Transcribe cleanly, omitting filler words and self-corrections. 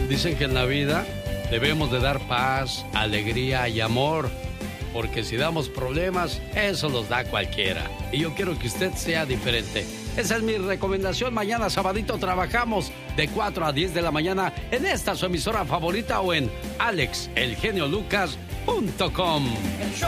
Dicen que en la vida debemos de dar paz, alegría y amor, porque si damos problemas, eso los da cualquiera. Y yo quiero que usted sea diferente. Esa es mi recomendación. Mañana sabadito trabajamos de 4 a 10 de la mañana en esta su emisora favorita o en alexelgeniolucas.com. El show